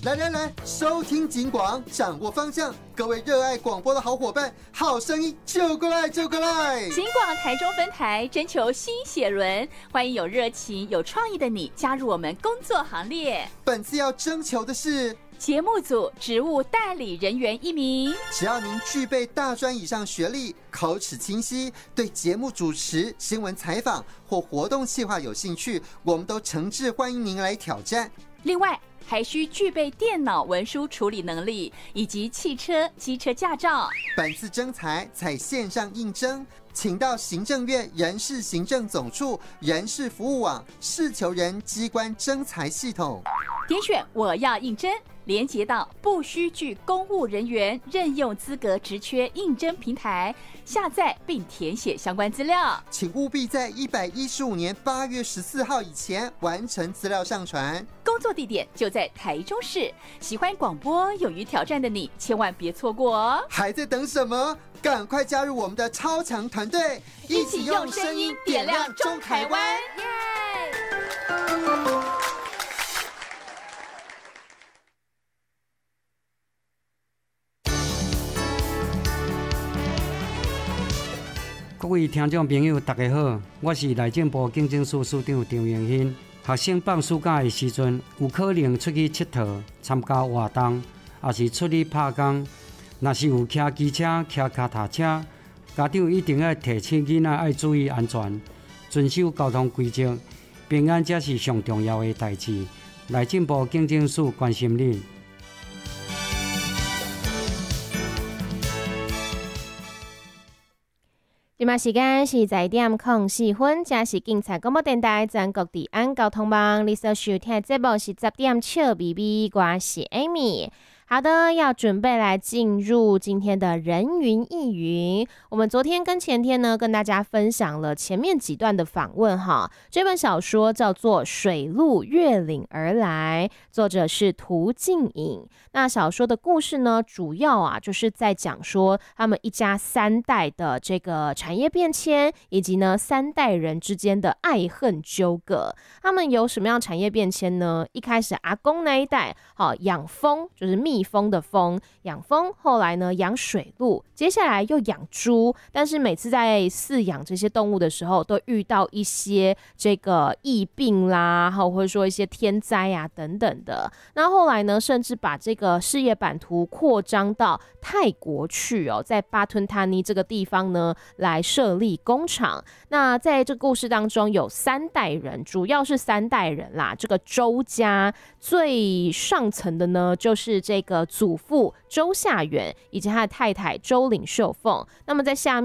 来，收听警广，掌握方向。各位热爱广播的好伙伴，好声音就过来！警广台中分台征求新血轮，欢迎有热情、有创意的你加入我们工作行列。 本次要征求的是节目组职务代理人员1名， 只要您具备大专以上学历，口齿清晰，对节目主持、新闻采访或活动企划有兴趣，我们都诚挚欢迎您来挑战。 另外还需具备电脑文书处理能力以及汽车、机车驾照。 本次征才采线上应征，请到行政院人事行政总处人事服务网事求人机关征才系统， 点选我要应征，连结到不需具公务人员任用资格职缺应征平台，下载并填写相关资料。 请务必在115年8月14号以前完成资料上传。 工作地点就在台中市。喜欢广播、勇于挑战的你，千万别错过哦！ 还在等什么？赶快加入我们的超强团队， 一起用声音点亮中台湾！ 各位听众朋友，大家好，我是内政部警政署署长张永新。学生放暑假的时阵，有可能出去佚佗、参加活动，也是出去拍工。若是有骑机车、骑脚踏车，家长一定要提醒囡仔要注意安全，遵守交通规则，平安才是上重要的代志。内政部警政署关心你。 现在时间是10:04，这是警察广播电台全国治安交通网。你所收听的节目是10点笑咪咪，我是 Amy。好的，要准备来进入今天的人云亦云。我们昨天跟前天呢，跟大家分享了前面几段的访问哈。这本小说叫做《水路越岭而来》，作者是涂静颖。那小说的故事呢，主要就是在讲说他们一家3代的这个产业变迁，以及呢3代人之间的爱恨纠葛。他们有什么样产业变迁呢？一开始阿公那一代，养蜂，就是蜜蜂的蜂，养蜂，后来呢养水鹿，接下来又养猪，但是每次在饲养这些动物的时候，都遇到一些这个疫病啦，或者说一些天灾啊等等的。那后来呢，甚至把这个事业版图扩张到泰国去哦，在巴吞塔尼这个地方呢，来设立工厂。那在这个故事当中，有3代人，主要是3代人啦。这个周家最上层的呢，就是这个祖父周夏远以及他的太太周岭秀凤。那么在下面